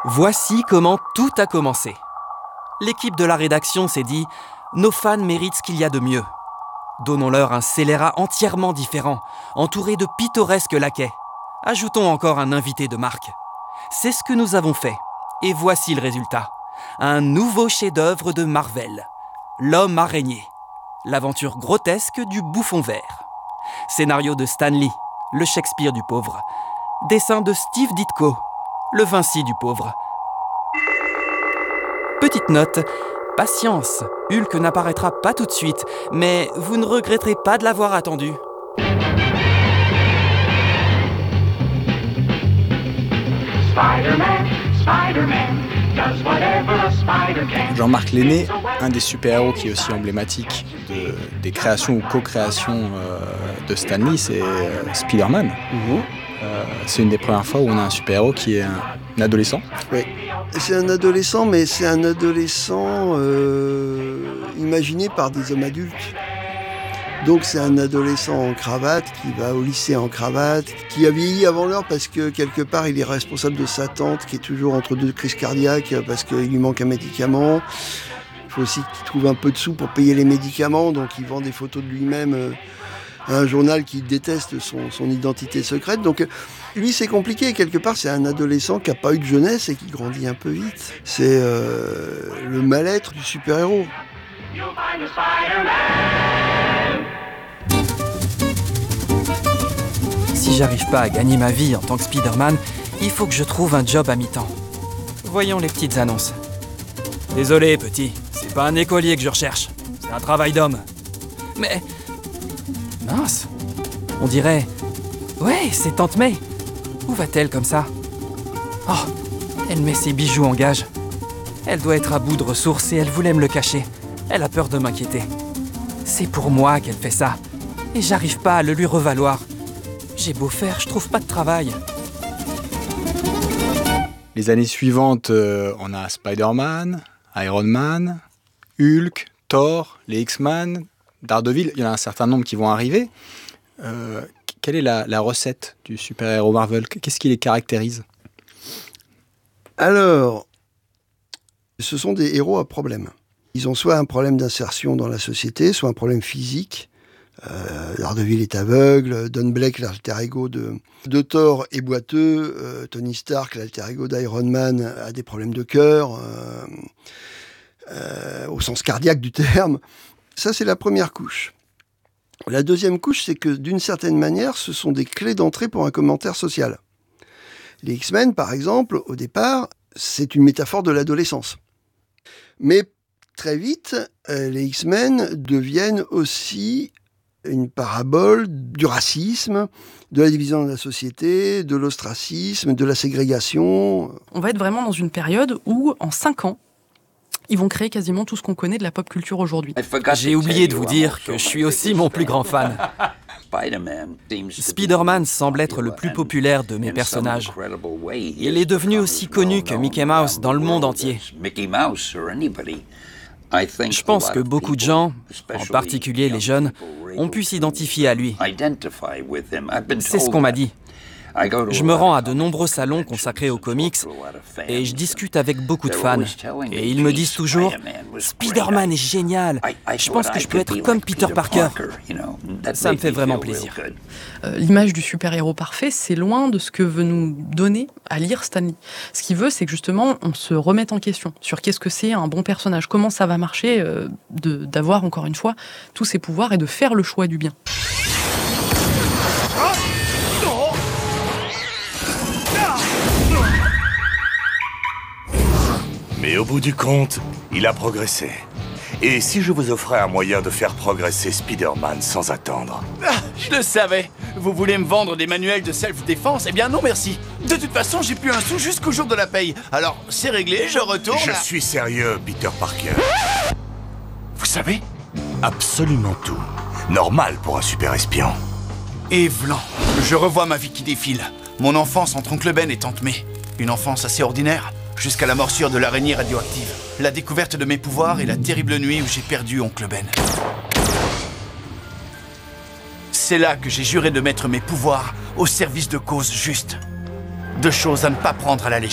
Voici comment tout a commencé. L'équipe de la rédaction s'est dit « Nos fans méritent ce qu'il y a de mieux. Donnons-leur un scélérat entièrement différent, entouré de pittoresques laquais. Ajoutons encore un invité de marque. » C'est ce que nous avons fait. Et voici le résultat. Un nouveau chef-d'œuvre de Marvel. L'homme araignée. L'aventure grotesque du bouffon vert. Scénario de Stan Lee, le Shakespeare du pauvre. Dessin de Steve Ditko, le Vinci du pauvre. Petite note, patience, Hulk n'apparaîtra pas tout de suite, mais vous ne regretterez pas de l'avoir attendu. Jean-Marc Lenné, un des super-héros qui est aussi emblématique des créations ou co-créations de Stan Lee, c'est Spider-Man. C'est une des premières fois où on a un super-héros qui est un adolescent. Oui, c'est un adolescent, mais c'est un adolescent imaginé par des hommes adultes. Donc c'est un adolescent en cravate qui va au lycée en cravate, qui a vieilli avant l'heure parce que quelque part il est responsable de sa tante qui est toujours entre deux crises cardiaques parce qu'il lui manque un médicament. Il faut aussi qu'il trouve un peu de sous pour payer les médicaments, donc il vend des photos de lui-même à un journal qui déteste son identité secrète. Donc lui c'est compliqué, quelque part c'est un adolescent qui n'a pas eu de jeunesse et qui grandit un peu vite. C'est le mal-être du super-héros. Si j'arrive pas à gagner ma vie en tant que Spider-Man, il faut que je trouve un job à mi-temps. Voyons les petites annonces. Désolé, petit, c'est pas un écolier que je recherche. C'est un travail d'homme. Mais... mince, on dirait... Ouais, c'est Tante May. Où va-t-elle comme ça? Oh, elle met ses bijoux en gage. Elle doit être à bout de ressources et elle voulait me le cacher. Elle a peur de m'inquiéter. C'est pour moi qu'elle fait ça. Et j'arrive pas à le lui revaloir. J'ai beau faire, je trouve pas de travail. Les années suivantes, on a Spider-Man, Iron Man, Hulk, Thor, les X-Men, Daredevil. Il y en a un certain nombre qui vont arriver. Quelle est la recette du super-héros Marvel? Qu'est-ce qui les caractérise? Alors, ce sont des héros à problème. Ils ont soit un problème d'insertion dans la société, soit un problème physique. Daredevil est aveugle, Don Blake, l'alter ego de Thor, est boiteux, Tony Stark, l'alter ego d'Iron Man, a des problèmes de cœur, au sens cardiaque du terme. Ça, c'est la première couche. La deuxième couche, c'est que d'une certaine manière, ce sont des clés d'entrée pour un commentaire social. Les X-Men, par exemple, au départ, c'est une métaphore de l'adolescence. Mais très vite, les X-Men deviennent aussi une parabole du racisme, de la division de la société, de l'ostracisme, de la ségrégation. On va être vraiment dans une période où, en 5 ans, ils vont créer quasiment tout ce qu'on connaît de la pop culture aujourd'hui. J'ai oublié de vous dire que je suis aussi mon plus grand fan. Spider-Man semble être le plus populaire de mes personnages. Il est devenu aussi connu que Mickey Mouse dans le monde entier. Je pense que beaucoup de gens, en particulier les jeunes, ont pu s'identifier à lui. C'est ce qu'on m'a dit. Je me rends à de nombreux salons consacrés aux comics et je discute avec beaucoup de fans. Et ils me disent toujours « Spider-Man est génial, je pense que je peux être comme Peter Parker ». Ça me fait vraiment plaisir. L'image du super-héros parfait, c'est loin de ce que veut nous donner à lire Stan Lee. Ce qu'il veut, c'est que justement, on se remette en question sur qu'est-ce que c'est un bon personnage, comment ça va marcher, d'avoir encore une fois tous ses pouvoirs et de faire le choix du bien. Mais au bout du compte, il a progressé. Et si je vous offrais un moyen de faire progresser Spider-Man sans attendre? Ah, je le savais. Vous voulez me vendre des manuels de self-défense? Eh bien non, merci. De toute façon, j'ai plus un sou jusqu'au jour de la paye. Alors, c'est réglé, je retourne. Je suis sérieux, Peter Parker. Vous savez? Absolument tout. Normal pour un super espion. Et vlan, je revois ma vie qui défile. Mon enfance entre Oncle Ben et Tante May. Une enfance assez ordinaire. Jusqu'à la morsure de l'araignée radioactive, la découverte de mes pouvoirs et la terrible nuit où j'ai perdu Oncle Ben. C'est là que j'ai juré de mettre mes pouvoirs au service de causes justes. De choses à ne pas prendre à la légère.